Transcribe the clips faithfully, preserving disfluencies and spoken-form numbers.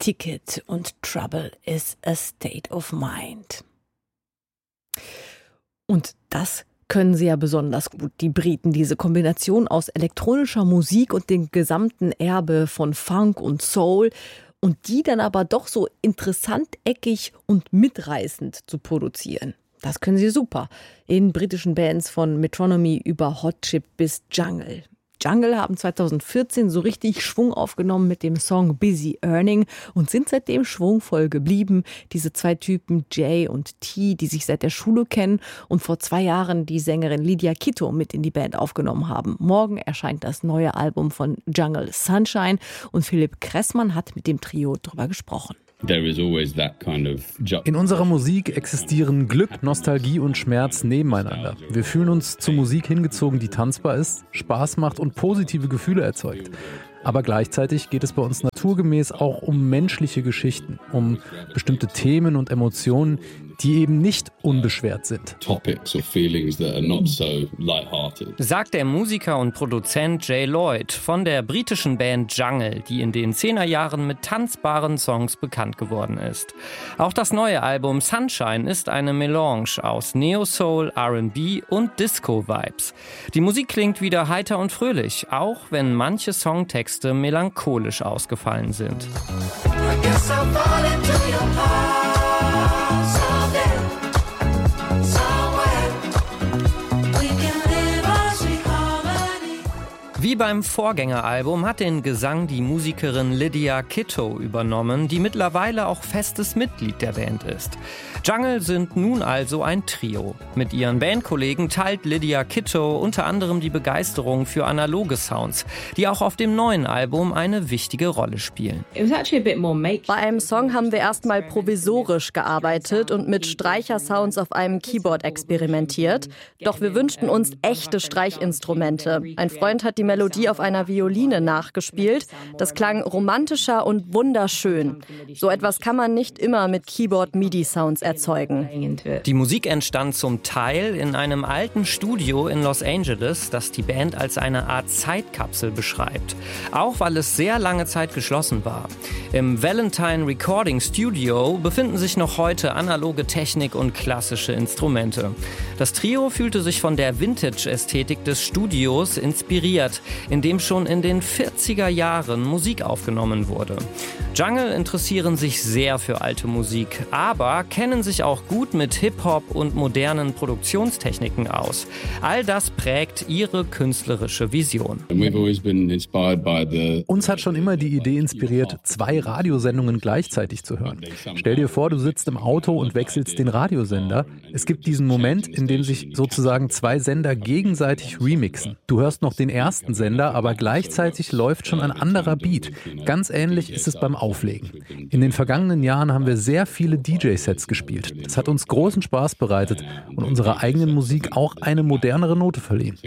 Ticket und Trouble is a State of Mind. Und das können sie ja besonders gut, die Briten. Diese Kombination aus elektronischer Musik und dem gesamten Erbe von Funk und Soul und die dann aber doch so interessant, eckig und mitreißend zu produzieren. Das können sie super. In britischen Bands von Metronomy über Hot Chip bis Jungle. Jungle haben zweitausendvierzehn so richtig Schwung aufgenommen mit dem Song Busy Earning und sind seitdem schwungvoll geblieben. Diese zwei Typen, Jay und T, die sich seit der Schule kennen und vor zwei Jahren die Sängerin Lydia Kitto mit in die Band aufgenommen haben. Morgen erscheint das neue Album von Jungle, Sunshine, und Philipp Kressmann hat mit dem Trio drüber gesprochen. In unserer Musik existieren Glück, Nostalgie und Schmerz nebeneinander. Wir fühlen uns zu Musik hingezogen, die tanzbar ist, Spaß macht und positive Gefühle erzeugt. Aber gleichzeitig geht es bei uns naturgemäß auch um menschliche Geschichten, um bestimmte Themen und Emotionen, die eben nicht unbeschwert sind. Sagt der Musiker und Produzent Jay Lloyd von der britischen Band Jungle, die in den Zehnerjahren mit tanzbaren Songs bekannt geworden ist. Auch das neue Album Sunshine ist eine Melange aus Neo-Soul, R and B und Disco-Vibes. Die Musik klingt wieder heiter und fröhlich, auch wenn manche Songtexte melancholisch ausgefallen sind. Wie beim Vorgängeralbum hat den Gesang die Musikerin Lydia Kitto übernommen, die mittlerweile auch festes Mitglied der Band ist. Jungle sind nun also ein Trio. Mit ihren Bandkollegen teilt Lydia Kitto unter anderem die Begeisterung für analoge Sounds, die auch auf dem neuen Album eine wichtige Rolle spielen. Bei einem Song haben wir erstmal provisorisch gearbeitet und mit Streichersounds auf einem Keyboard experimentiert. Doch wir wünschten uns echte Streichinstrumente. Ein Freund hat die Melodie auf einer Violine nachgespielt. Das klang romantischer und wunderschön. So etwas kann man nicht immer mit Keyboard-M I D I-Sounds erzeugen. Die Musik entstand zum Teil in einem alten Studio in Los Angeles, das die Band als eine Art Zeitkapsel beschreibt. Auch weil es sehr lange Zeit geschlossen war. Im Valentine Recording Studio befinden sich noch heute analoge Technik und klassische Instrumente. Das Trio fühlte sich von der Vintage-Ästhetik des Studios inspiriert, in dem schon in den vierziger Jahren Musik aufgenommen wurde. Jungle interessieren sich sehr für alte Musik, aber kennen sich auch gut mit Hip-Hop und modernen Produktionstechniken aus. All das prägt ihre künstlerische Vision. Uns hat schon immer die Idee inspiriert, zwei Radiosendungen gleichzeitig zu hören. Stell dir vor, du sitzt im Auto und wechselst den Radiosender. Es gibt diesen Moment, in dem sich sozusagen zwei Sender gegenseitig remixen. Du hörst noch den ersten Sender, aber gleichzeitig läuft schon ein anderer Beat. Ganz ähnlich ist es beim Auflegen. In den vergangenen Jahren haben wir sehr viele D J-Sets gespielt. Das hat uns großen Spaß bereitet und unserer eigenen Musik auch eine modernere Note verliehen.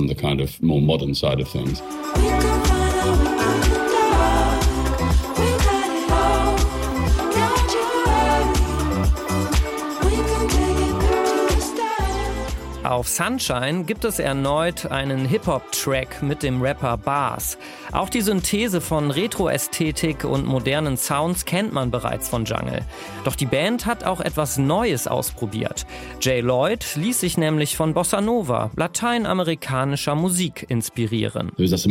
Auf Sunshine gibt es erneut einen Hip-Hop-Track mit dem Rapper Bars. Auch die Synthese von Retro-Ästhetik und modernen Sounds kennt man bereits von Jungle. Doch die Band hat auch etwas Neues ausprobiert. Jay Lloyd ließ sich nämlich von Bossa Nova, lateinamerikanischer Musik, inspirieren.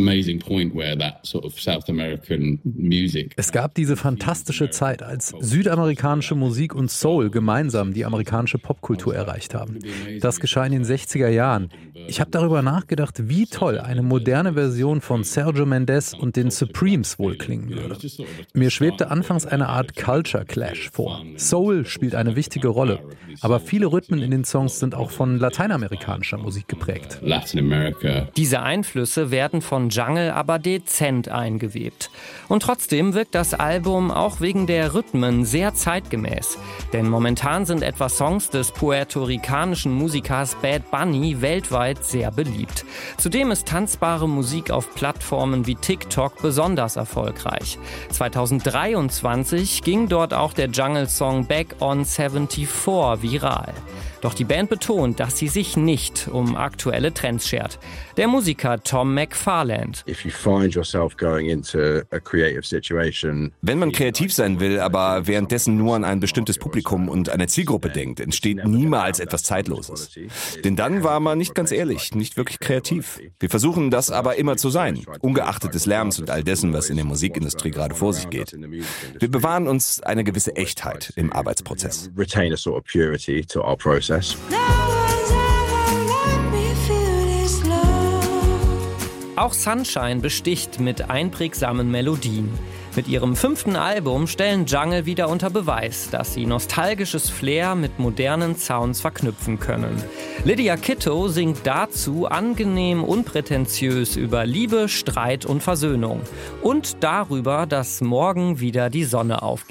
Es gab diese fantastische Zeit, als südamerikanische Musik und Soul gemeinsam die amerikanische Popkultur erreicht haben. Das geschah in den sechziger Jahren. Ich habe darüber nachgedacht, wie toll eine moderne Version von Sergio Mendes und den Supremes wohl klingen würde. Mir schwebte anfangs eine Art Culture Clash vor. Soul spielt eine wichtige Rolle, aber viele Rhythmen in den Songs sind auch von lateinamerikanischer Musik geprägt. Diese Einflüsse werden von Jungle aber dezent eingewebt. Und trotzdem wirkt das Album auch wegen der Rhythmen sehr zeitgemäß. Denn momentan sind etwa Songs des puerto-ricanischen Musikers Bad Bunny weltweit sehr beliebt. Zudem ist tanzbare Musik auf Plattformen wie TikTok besonders erfolgreich. zweitausenddreiundzwanzig ging dort auch der Jungle-Song Back on vierundsiebzig viral. Doch die Band betont, dass sie sich nicht um aktuelle Trends schert. Der Musiker Tom McFarland. Wenn man kreativ sein will, aber währenddessen nur an ein bestimmtes Publikum und eine Zielgruppe denkt, entsteht niemals etwas Zeitloses. Denn dann war man nicht ganz ehrlich, nicht wirklich kreativ. Wir versuchen das aber immer zu sein, ungeachtet des Lärms und all dessen, was in der Musikindustrie gerade vor sich geht. Wir bewahren uns eine gewisse Echtheit im Arbeitsprozess. Auch Sunshine besticht mit einprägsamen Melodien. Mit ihrem fünften Album stellen Jungle wieder unter Beweis, dass sie nostalgisches Flair mit modernen Sounds verknüpfen können. Lydia Kitto singt dazu angenehm unprätentiös über Liebe, Streit und Versöhnung. Und darüber, dass morgen wieder die Sonne aufgeht.